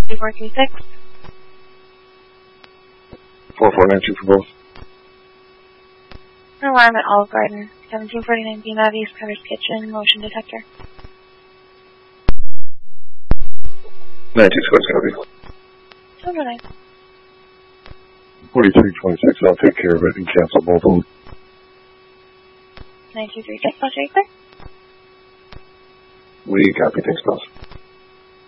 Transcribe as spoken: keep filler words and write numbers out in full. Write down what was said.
two four three six. four four nine two for both. Alarm at Olive Garden. seventeen forty-nine Beam Ave, Carter's Kitchen, motion detector. nine two square's gonna be. So do I. forty-three twenty-six, I'll take care of it and cancel both of them. nine two three six, I'll take there. We copy things, boss.